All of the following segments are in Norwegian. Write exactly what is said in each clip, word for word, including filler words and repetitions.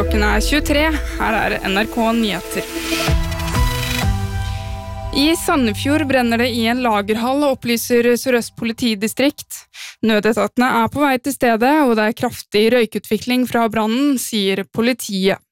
Klokken er tjuetre, her er N R K Nyheter. I Sandefjord brenner det i en lagerhall, opplyser Sør-Øst politidistrikt. Nødetatene er på vei til stedet, og det er kraftig røykutvikling fra brannen, sier politiet.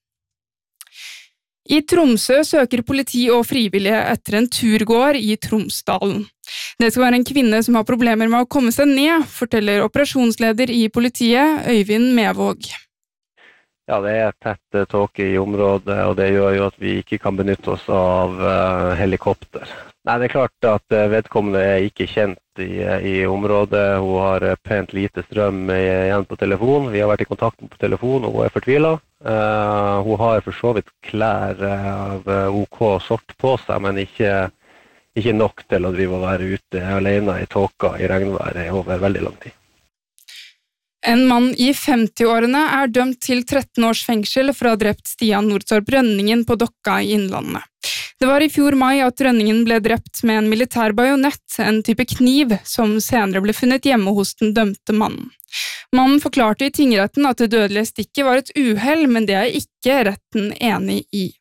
I Tromsø søker politi og frivillige etter en turgåer i Tromsdalen. Det skal være en kvinne som har problemer med å komme seg ned, forteller operasjonsleder i politiet, Øyvind Mevåg. Ja, det er tett tåke i området, og det gjør jo at vi ikke kan benytte oss av uh, helikopter. Nei, det er klart at vedkommende er ikke kjent i, i området. Hun har pent lite strøm igjen på telefon. Vi har vært i kontakt på telefon, og hun er fortvilet. Uh, hun har for så vidt klær av OK sort på seg, men ikke, ikke nok til å drive og være ute alene i tåka i regnværet over veldig lang tid. En mann i femti-årene er dømt til tretten års fengsel for å ha drept Stian Nordtorp Rønningen på Dokka i Innlandet. Det var i fjor mai at Rønningen ble drept med en militær bajonett, en type kniv, som senere ble funnet hjemme hos den dømte mannen. Mannen forklarte i tingretten at det dødelige stikket var et uhell, men det er ikke retten enig i.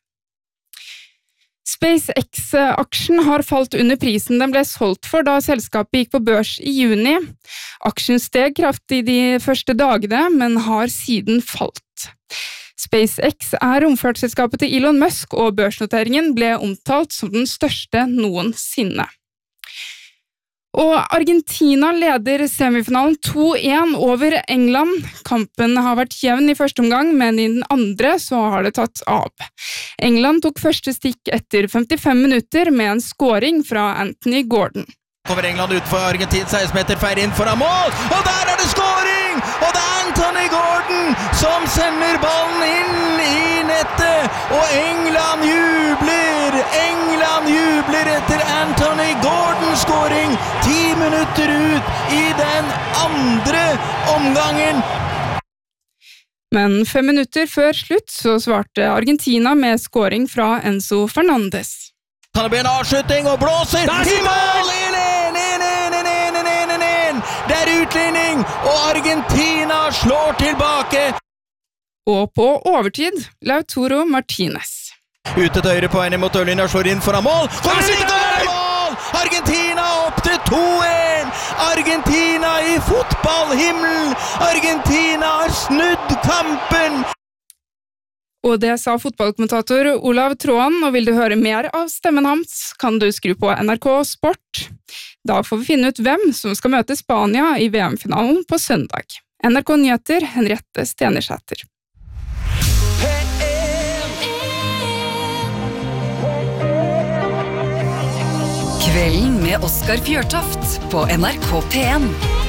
SpaceX-aksjen har falt under prisen den ble solgt for da selskapet gikk på børs i juni. Aksjen steg kraftig de første dagene, men har siden falt. SpaceX er romfartsselskapet til Elon Musk, og børsnoteringen ble omtalt som den største noensinne. Og Argentina leder semifinalen to én over England. Kampen har vært jevn i første omgang, men i den andre så har det tatt av. England tok første stikk etter femtifem minutter med en scoring fra Anthony Gordon. Kommer England ut for Argentin, seksten meter feir inn foran mål, og der er det scoring! Og det er Anthony Gordon som sender ballen inn i nettet, og England jubler! England jubler etter Anthony Gordon-scoring ti minutter ut i den andre omgangen. Men fem minutter før slutt så svarte Argentina med scoring fra Enzo Fernandes. Han har en avslutning og blåser i mål! Det er utligning, og Argentina slår tilbake. Og på overtid, Lautaro Martinez. Ute til høyre på ene mot Ørlinja, slår inn foran mål. Kommer inn over mål! Argentina opp til to én! Argentina i fotballhimmelen! Argentina har snudd kampen! Og det sa fotballkommentator Olav Tråen, og vil du høre mer av stemmen hans, kan du skru på N R K Sport. Da får vi finne ut hvem som skal møte Spania i V M-finalen på søndag. N R K Nyheter, Henriette Stenersæter. Kvelden med Oskar Fjørtoft på N R K P en.